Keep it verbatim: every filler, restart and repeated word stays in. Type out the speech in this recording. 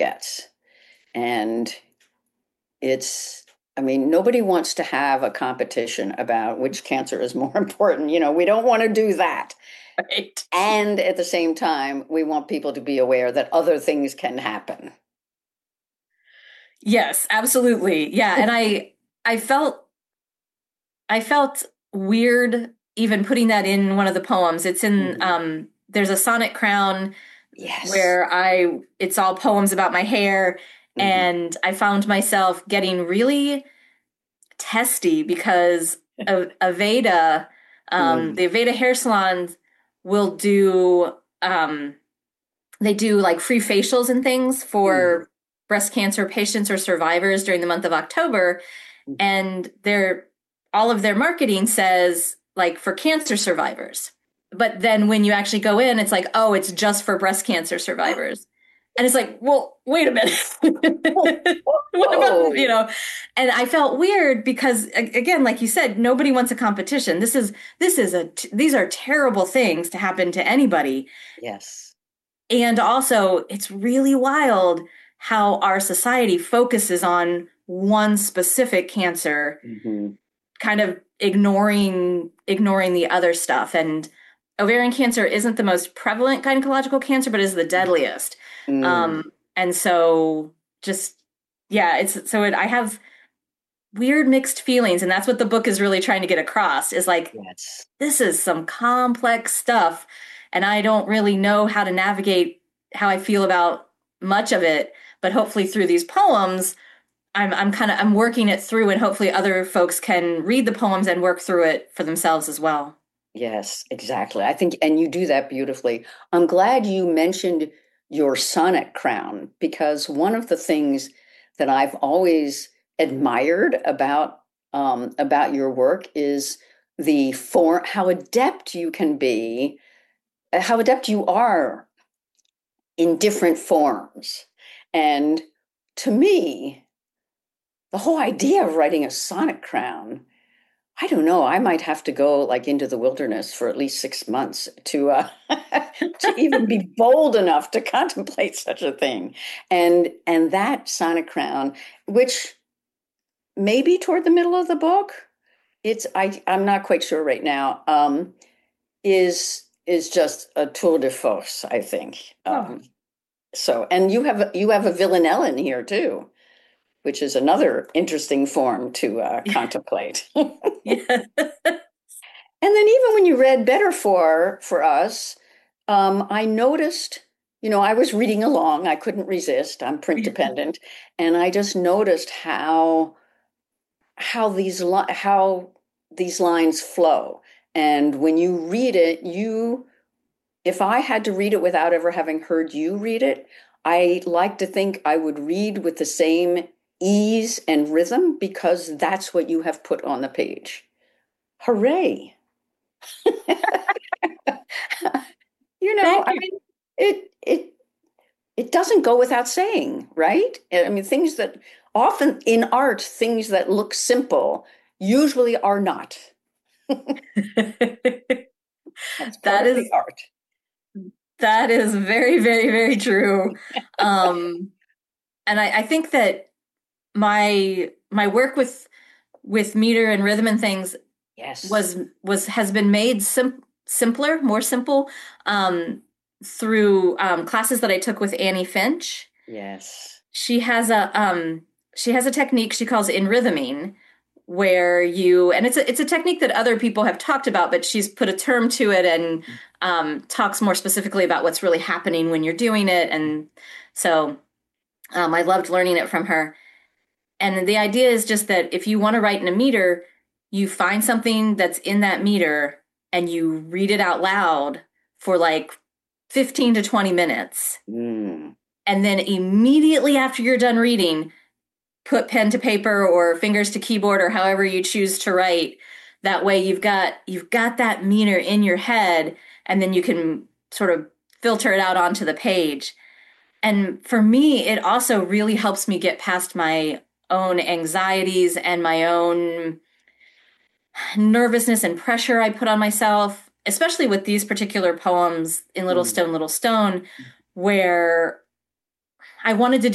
gets. And it's, I mean, nobody wants to have a competition about which cancer is more important. You know, we don't want to do that. Right. And at the same time, we want people to be aware that other things can happen. Yes, absolutely. Yeah. And I, I felt, I felt weird even putting that in one of the poems. It's in, Mhm. um, there's a sonnet crown Yes. where I, it's all poems about my hair. Mhm. And I found myself getting really testy because of Aveda, um, Mm. the Aveda hair salons will do, um, they do like free facials and things Mm. for breast cancer patients or survivors during the month of October. And their all of their marketing says like for cancer survivors. But then when you actually go in, it's like, oh, it's just for breast cancer survivors. And it's like, well, wait a minute. What about, you Oh, know, and I felt weird because again, like you said, nobody wants a competition. This is this is a these are terrible things to happen to anybody. yes. And also, it's really wild how our society focuses on one specific cancer, Hmm. kind of ignoring ignoring the other stuff. And ovarian cancer isn't the most prevalent gynecological cancer, but is the deadliest. Mm. Um, and so, just yeah, it's so it, I have weird mixed feelings, and that's what the book is really trying to get across. Is like Yes. this is some complex stuff, and I don't really know how to navigate how I feel about much of it. But hopefully, through these poems, I'm I'm kind of I'm working it through, and hopefully, other folks can read the poems and work through it for themselves as well. Yes, exactly. I think, and you do that beautifully. I'm glad you mentioned your sonnet crown because one of the things that I've always admired about um, about your work is the form, how adept you can be, uh, how adept you are in different forms. And to me, the whole idea of writing a sonnet crown, I don't know. I might have to go like into the wilderness for at least six months to uh, to even be bold enough to contemplate such a thing. And and that sonnet crown, which maybe toward the middle of the book, it's I I'm not quite sure right now. Um, is is just a tour de force, I think. Oh, Um, so, and you have you have a villanelle in here too, which is another interesting form to uh, contemplate. yeah. And then even when you read Better for for us, um, I noticed, you know, I was reading along. I couldn't resist. I'm print dependent, and I just noticed how how these li- how these lines flow. And when you read it, you if I had to read it without ever having heard you read it, I like to think I would read with the same ease and rhythm because that's what you have put on the page. Hooray! You know, Thank I you. mean, it it it doesn't go without saying, right? I mean, things that often in art, things that look simple usually are not. That's part That of the is art. that is very, very, very true. Um, and I, I think that my my work with with meter and rhythm and things Yes. was was has been made sim- simpler, more simple, um, through um, classes that I took with Annie Finch. Yes. She has a um, she has a technique she calls in rhythming, where you and it's a it's a technique that other people have talked about, but she's put a term to it and um, talks more specifically about what's really happening when you're doing it. And so um, I loved learning it from her. And the idea is just that if you want to write in a meter, you find something that's in that meter and you read it out loud for like fifteen to twenty minutes. Mm. And then immediately after you're done reading, put pen to paper or fingers to keyboard or however you choose to write. That way you've got you've got that meter in your head and then you can sort of filter it out onto the page. And for me, it also really helps me get past my own anxieties and my own nervousness and pressure I put on myself, especially with these particular poems in Little Mm. Stone, Little Stone, where I wanted to